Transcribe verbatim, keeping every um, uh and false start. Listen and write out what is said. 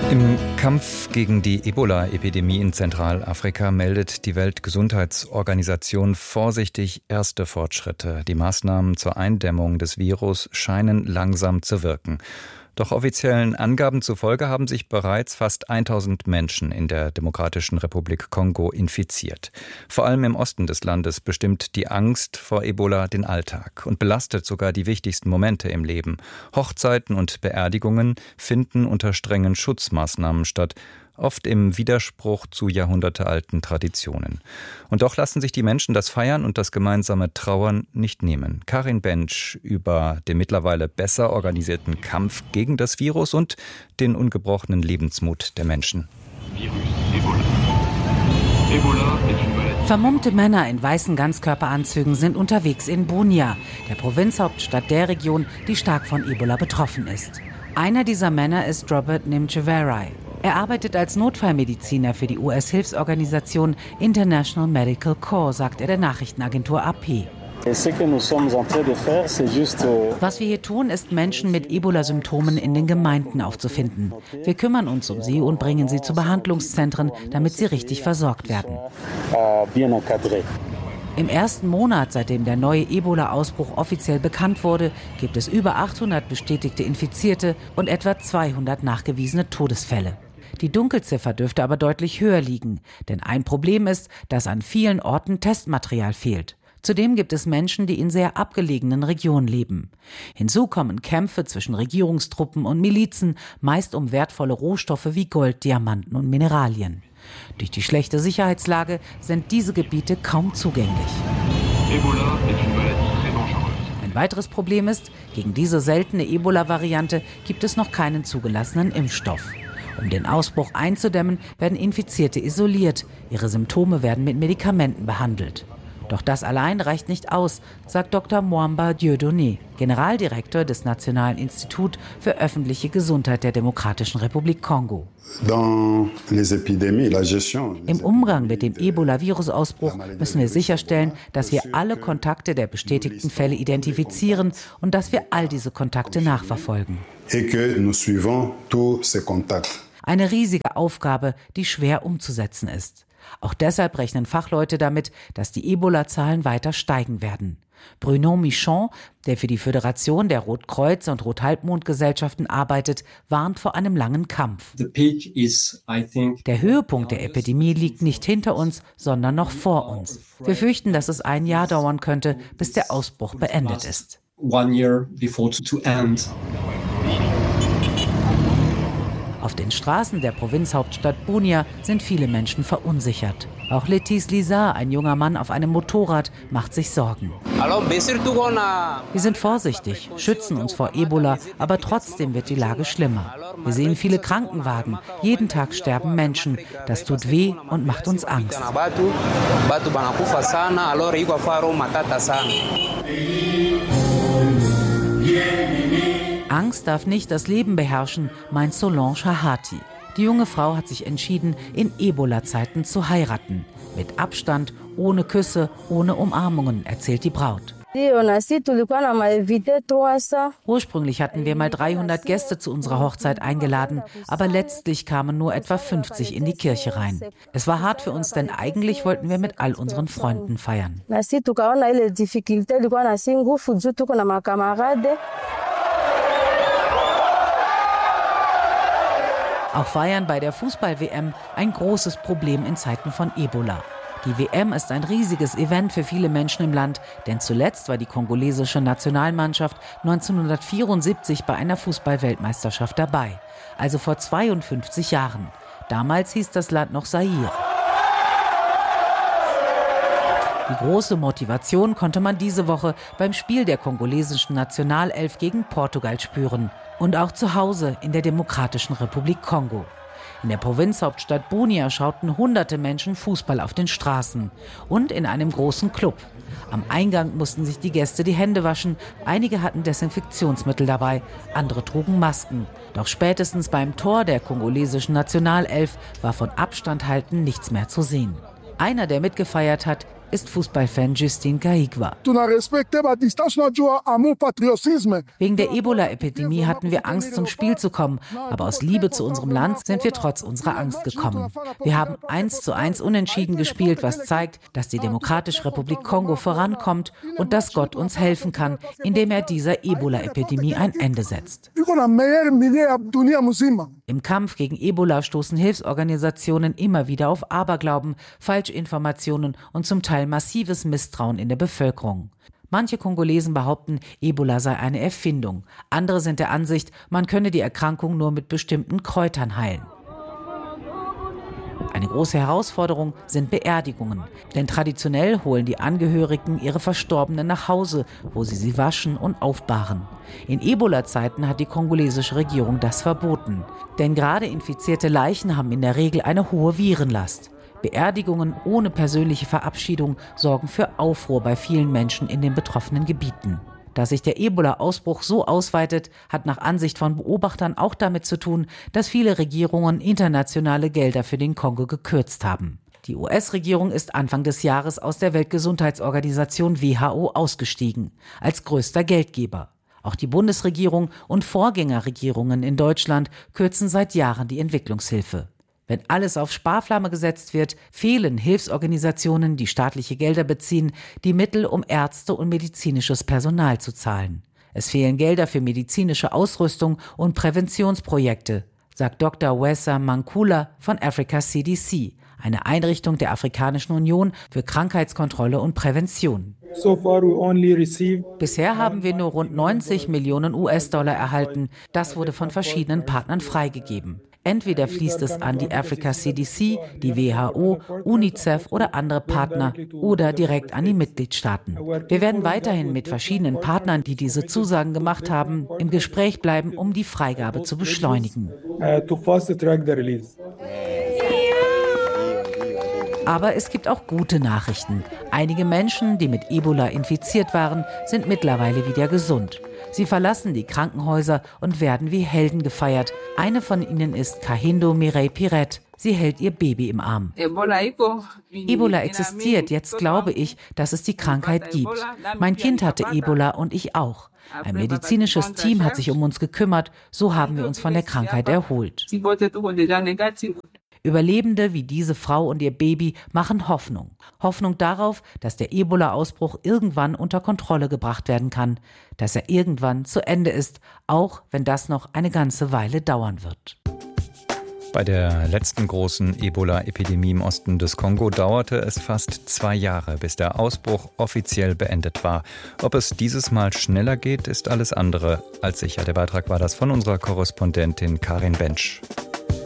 Im Kampf gegen die Ebola-Epidemie in Zentralafrika meldet die Weltgesundheitsorganisation vorsichtig erste Fortschritte. Die Maßnahmen zur Eindämmung des Virus scheinen langsam zu wirken. Doch offiziellen Angaben zufolge haben sich bereits fast tausend Menschen in der Demokratischen Republik Kongo infiziert. Vor allem im Osten des Landes bestimmt die Angst vor Ebola den Alltag und belastet sogar die wichtigsten Momente im Leben. Hochzeiten und Beerdigungen finden unter strengen Schutzmaßnahmen statt, oft im Widerspruch zu jahrhundertealten Traditionen. Und doch lassen sich die Menschen das Feiern und das gemeinsame Trauern nicht nehmen. Karin Bench über den mittlerweile besser organisierten Kampf gegen das Virus und den ungebrochenen Lebensmut der Menschen. Vermummte Männer in weißen Ganzkörperanzügen sind unterwegs in Bunia, der Provinzhauptstadt der Region, die stark von Ebola betroffen ist. Einer dieser Männer ist Robert Nimcheverai. Er arbeitet als Notfallmediziner für die U S-Hilfsorganisation International Medical Corps, sagt er der Nachrichtenagentur A P. Was wir hier tun, ist, Menschen mit Ebola-Symptomen in den Gemeinden aufzufinden. Wir kümmern uns um sie und bringen sie zu Behandlungszentren, damit sie richtig versorgt werden. Im ersten Monat, seitdem der neue Ebola-Ausbruch offiziell bekannt wurde, gibt es über achthundert bestätigte Infizierte und etwa zweihundert nachgewiesene Todesfälle. Die Dunkelziffer dürfte aber deutlich höher liegen, denn ein Problem ist, dass an vielen Orten Testmaterial fehlt. Zudem gibt es Menschen, die in sehr abgelegenen Regionen leben. Hinzu kommen Kämpfe zwischen Regierungstruppen und Milizen, meist um wertvolle Rohstoffe wie Gold, Diamanten und Mineralien. Durch die schlechte Sicherheitslage sind diese Gebiete kaum zugänglich. Ein weiteres Problem ist, gegen diese seltene Ebola-Variante gibt es noch keinen zugelassenen Impfstoff. Um den Ausbruch einzudämmen, werden Infizierte isoliert. Ihre Symptome werden mit Medikamenten behandelt. Doch das allein reicht nicht aus, sagt Doktor Mwamba Dieudonné, Generaldirektor des Nationalen Instituts für öffentliche Gesundheit der Demokratischen Republik Kongo. Im Umgang mit dem Ebola-Virus-Ausbruch müssen wir sicherstellen, dass wir alle Kontakte der bestätigten Fälle identifizieren und dass wir all diese Kontakte nachverfolgen. Eine riesige Aufgabe, die schwer umzusetzen ist. Auch deshalb rechnen Fachleute damit, dass die Ebola-Zahlen weiter steigen werden. Bruno Michon, der für die Föderation der Rotkreuz- und Rothalbmondgesellschaften arbeitet, warnt vor einem langen Kampf. Der Höhepunkt der Epidemie liegt nicht hinter uns, sondern noch vor uns. Wir fürchten, dass es ein Jahr dauern könnte, bis der Ausbruch beendet ist. Auf den Straßen der Provinzhauptstadt Bunia sind viele Menschen verunsichert. Auch Letis Lisa, ein junger Mann auf einem Motorrad, macht sich Sorgen. Wir sind vorsichtig, schützen uns vor Ebola, aber trotzdem wird die Lage schlimmer. Wir sehen viele Krankenwagen. Jeden Tag sterben Menschen. Das tut weh und macht uns Angst. Angst darf nicht das Leben beherrschen, meint Solange Hahati. Die junge Frau hat sich entschieden, in Ebola-Zeiten zu heiraten. Mit Abstand, ohne Küsse, ohne Umarmungen, erzählt die Braut. Ursprünglich hatten wir mal dreihundert Gäste zu unserer Hochzeit eingeladen, aber letztlich kamen nur etwa fünfzig in die Kirche rein. Es war hart für uns, denn eigentlich wollten wir mit all unseren Freunden feiern. Auch Feiern bei der Fußball-W M ein großes Problem in Zeiten von Ebola. Die W M ist ein riesiges Event für viele Menschen im Land, denn zuletzt war die kongolesische Nationalmannschaft neunzehnhundertvierundsiebzig bei einer Fußball-Weltmeisterschaft dabei, also vor zweiundfünfzig Jahren. Damals hieß das Land noch Zaire. Die große Motivation konnte man diese Woche beim Spiel der kongolesischen Nationalelf gegen Portugal spüren. Und auch zu Hause in der Demokratischen Republik Kongo. In der Provinzhauptstadt Bunia schauten hunderte Menschen Fußball auf den Straßen und in einem großen Club. Am Eingang mussten sich die Gäste die Hände waschen. Einige hatten Desinfektionsmittel dabei, andere trugen Masken. Doch spätestens beim Tor der kongolesischen Nationalelf war von Abstand halten nichts mehr zu sehen. Einer, der mitgefeiert hat, ist Fußballfan Justin Caigua. Wegen der Ebola-Epidemie hatten wir Angst, zum Spiel zu kommen, aber aus Liebe zu unserem Land sind wir trotz unserer Angst gekommen. Wir haben eins zu eins unentschieden gespielt, was zeigt, dass die Demokratische Republik Kongo vorankommt und dass Gott uns helfen kann, indem er dieser Ebola-Epidemie ein Ende setzt. Im Kampf gegen Ebola stoßen Hilfsorganisationen immer wieder auf Aberglauben, Falschinformationen und zum Teil massives Misstrauen in der Bevölkerung. Manche Kongolesen behaupten, Ebola sei eine Erfindung. Andere sind der Ansicht, man könne die Erkrankung nur mit bestimmten Kräutern heilen. Eine große Herausforderung sind Beerdigungen. Denn traditionell holen die Angehörigen ihre Verstorbenen nach Hause, wo sie sie waschen und aufbahren. In Ebola-Zeiten hat die kongolesische Regierung das verboten. Denn gerade infizierte Leichen haben in der Regel eine hohe Virenlast. Beerdigungen ohne persönliche Verabschiedung sorgen für Aufruhr bei vielen Menschen in den betroffenen Gebieten. Dass sich der Ebola-Ausbruch so ausweitet, hat nach Ansicht von Beobachtern auch damit zu tun, dass viele Regierungen internationale Gelder für den Kongo gekürzt haben. Die U S-Regierung ist Anfang des Jahres aus der Weltgesundheitsorganisation W H O ausgestiegen, als größter Geldgeber. Auch die Bundesregierung und Vorgängerregierungen in Deutschland kürzen seit Jahren die Entwicklungshilfe. Wenn alles auf Sparflamme gesetzt wird, fehlen Hilfsorganisationen, die staatliche Gelder beziehen, die Mittel, um Ärzte und medizinisches Personal zu zahlen. Es fehlen Gelder für medizinische Ausrüstung und Präventionsprojekte, sagt Doktor Wessa Mankula von Africa C D C, eine Einrichtung der Afrikanischen Union für Krankheitskontrolle und Prävention. Bisher haben wir nur rund neunzig Millionen U S-Dollar erhalten. Das wurde von verschiedenen Partnern freigegeben. Entweder fließt es an die Africa C D C, die W H O, UNICEF oder andere Partner oder direkt an die Mitgliedstaaten. Wir werden weiterhin mit verschiedenen Partnern, die diese Zusagen gemacht haben, im Gespräch bleiben, um die Freigabe zu beschleunigen. Aber es gibt auch gute Nachrichten. Einige Menschen, die mit Ebola infiziert waren, sind mittlerweile wieder gesund. Sie verlassen die Krankenhäuser und werden wie Helden gefeiert. Eine von ihnen ist Kahindo Mireille Piret. Sie hält ihr Baby im Arm. Ebola existiert, jetzt glaube ich, dass es die Krankheit gibt. Mein Kind hatte Ebola und ich auch. Ein medizinisches Team hat sich um uns gekümmert, so haben wir uns von der Krankheit erholt. Überlebende wie diese Frau und ihr Baby machen Hoffnung. Hoffnung darauf, dass der Ebola-Ausbruch irgendwann unter Kontrolle gebracht werden kann, dass er irgendwann zu Ende ist, auch wenn das noch eine ganze Weile dauern wird. Bei der letzten großen Ebola-Epidemie im Osten des Kongo dauerte es fast zwei Jahre, bis der Ausbruch offiziell beendet war. Ob es dieses Mal schneller geht, ist alles andere als sicher. Der Beitrag war das von unserer Korrespondentin Karin Bensch.